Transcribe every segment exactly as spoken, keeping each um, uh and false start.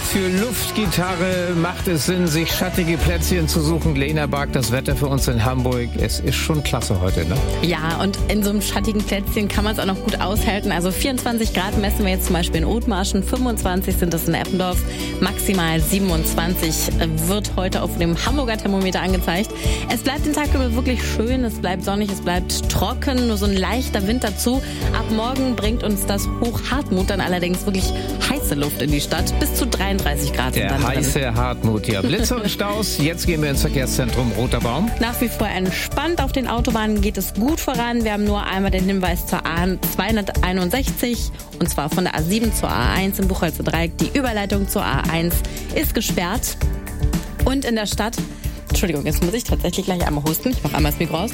Für Luftgitarre macht es Sinn, sich schattige Plätzchen zu suchen. Lena Bark, das Wetter für uns in Hamburg, es ist schon klasse heute, ne? Ja, und in so einem schattigen Plätzchen kann man es auch noch gut aushalten. Also vierundzwanzig Grad messen wir jetzt zum Beispiel in Othmarschen, fünfundzwanzig sind es in Eppendorf, maximal siebenundzwanzig wird heute auf dem Hamburger Thermometer angezeigt. Es bleibt den Tag über wirklich schön, es bleibt sonnig, es bleibt trocken, nur so ein leichter Wind dazu. Ab morgen bringt uns das Hoch Hartmut dann allerdings wirklich heiße Luft in die Stadt, bis zu dreiunddreißig Grad. Der dann heiße drin. Hartmut, ja. Blitze und Staus. Jetzt gehen wir ins Verkehrszentrum Roter Baum. Nach wie vor entspannt. Auf den Autobahnen geht es gut voran. Wir haben nur einmal den Hinweis zur A zweihunderteinundsechzig und zwar von der A sieben zur A eins im Buchholzer Dreieck. Die Überleitung zur A eins ist gesperrt. Und in der Stadt, Entschuldigung, jetzt muss ich tatsächlich gleich einmal husten. Ich mache einmal das Mikro aus.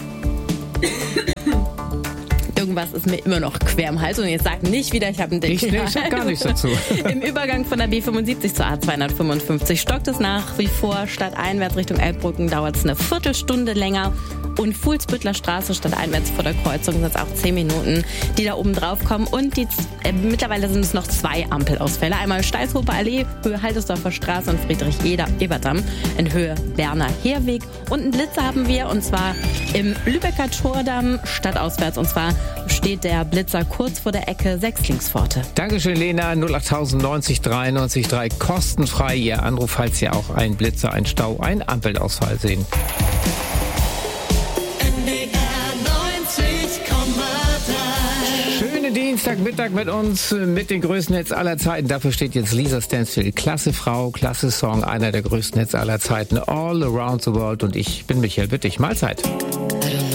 Irgendwas ist mir immer noch quer im Hals und jetzt sag nicht wieder, ich habe einen Dick. Ich, nee, ich sag gar nichts dazu. Im Übergang von der B fünfundsiebzig zur A zweihundertfünfundfünfzig stockt es nach wie vor. Stadteinwärts Richtung Elbbrücken dauert es eine Viertelstunde länger. Und Fuhlsbüttler Straße stadteinwärts vor der Kreuzung sind es auch zehn Minuten, die da oben drauf kommen. Und die, äh, mittlerweile sind es noch zwei Ampelausfälle. Einmal Steilshofer Allee, Höhe Haltersdorfer Straße und Friedrich-Eberdamm in Höhe Berner Heerweg. Und einen Blitzer haben wir und zwar im Lübecker Tordamm stadtauswärts. Und zwar steht der Blitzer kurz vor der Ecke Sechslingspforte. Dankeschön, Lena. null acht neunzig dreiundneunzig drei kostenfrei. Ihr Anruf, falls Sie auch einen Blitzer, einen Stau, einen Ampelausfall sehen. Dienstagmittag mit uns, mit den größten Hits aller Zeiten. Dafür steht jetzt Lisa Stansfield. Klasse Frau, klasse Song, einer der größten Hits aller Zeiten. All Around the World. Und ich bin Michael Wittig. Mahlzeit.